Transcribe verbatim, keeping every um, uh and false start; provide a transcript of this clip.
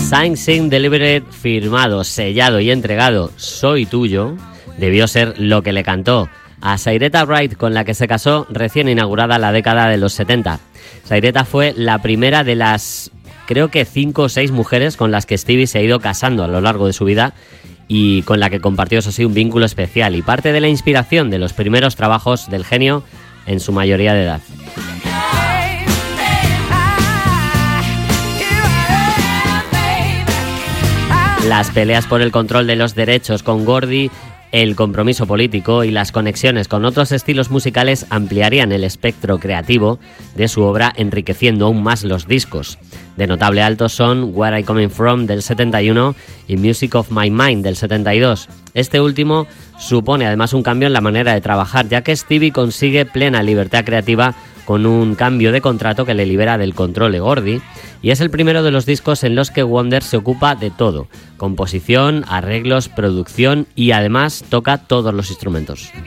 Signed, Sealed, Delivered, firmado, sellado y entregado, Soy Tuyo, debió ser lo que le cantó a Saireta Wright, con la que se casó recién inaugurada la década de los setenta. Saireta fue la primera de las, creo que cinco o seis mujeres con las que Stevie se ha ido casando a lo largo de su vida y con la que compartió, eso sí, un vínculo especial y parte de la inspiración de los primeros trabajos del genio en su mayoría de edad. Las peleas por el control de los derechos con Gordy, el compromiso político y las conexiones con otros estilos musicales ampliarían el espectro creativo de su obra, enriqueciendo aún más los discos. De notable alto son Where I Coming From del setenta y uno y Music of My Mind del setenta y dos. Este último supone además un cambio en la manera de trabajar, ya que Stevie consigue plena libertad creativa con un cambio de contrato que le libera del control de Gordy, y es el primero de los discos en los que Wonder se ocupa de todo: composición, arreglos, producción y además toca todos los instrumentos.